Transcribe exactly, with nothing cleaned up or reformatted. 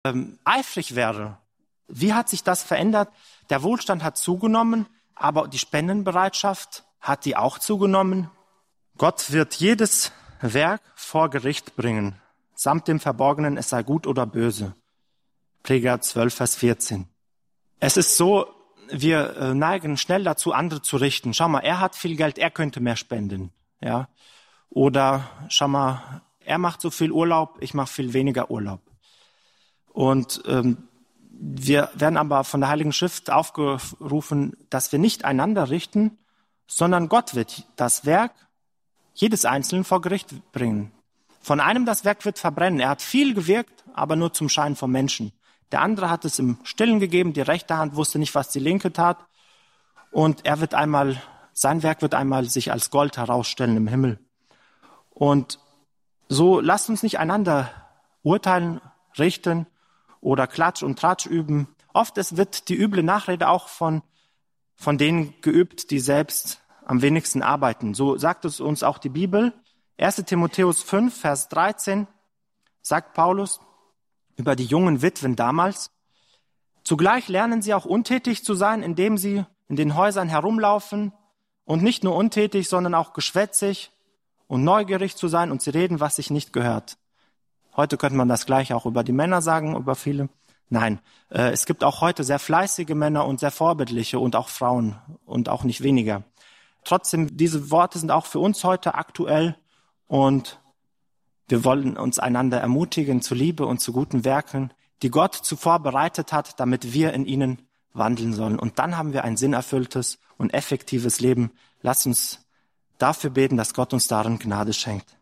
ähm, eifrig wäre. Wie hat sich das verändert? Der Wohlstand hat zugenommen, aber die Spendenbereitschaft, hat die auch zugenommen? Gott wird jedes Werk vor Gericht bringen, samt dem Verborgenen, es sei gut oder böse. Prediger zwölf, Vers vierzehn. Es ist so, wir neigen schnell dazu, andere zu richten. Schau mal, er hat viel Geld, er könnte mehr spenden. Ja? Oder schau mal, er macht so viel Urlaub, ich mache viel weniger Urlaub. Und ähm, wir werden aber von der Heiligen Schrift aufgerufen, dass wir nicht einander richten, sondern Gott wird das Werk jedes Einzelnen vor Gericht bringen. Von einem das Werk wird verbrennen. Er hat viel gewirkt, aber nur zum Schein vom Menschen. Der andere hat es im Stillen gegeben, die rechte Hand wusste nicht, was die linke tat. Und er wird einmal, sein Werk wird einmal sich als Gold herausstellen im Himmel. Und so lasst uns nicht einander urteilen, richten oder Klatsch und Tratsch üben. Oft es wird die üble Nachrede auch von, von denen geübt, die selbst am wenigsten arbeiten. So sagt es uns auch die Bibel. erster Timotheus fünf, Vers dreizehn sagt Paulus über die jungen Witwen damals: Zugleich lernen sie auch untätig zu sein, indem sie in den Häusern herumlaufen und nicht nur untätig, sondern auch geschwätzig und neugierig zu sein, und sie reden, was sich nicht gehört. Heute könnte man das gleich auch über die Männer sagen, über viele. Nein, äh, es gibt auch heute sehr fleißige Männer und sehr vorbildliche und auch Frauen und auch nicht weniger. Trotzdem, diese Worte sind auch für uns heute aktuell und wir wollen uns einander ermutigen zu Liebe und zu guten Werken, die Gott zuvor bereitet hat, damit wir in ihnen wandeln sollen. Und dann haben wir ein sinnerfülltes und effektives Leben. Lasst uns dafür beten, dass Gott uns darin Gnade schenkt.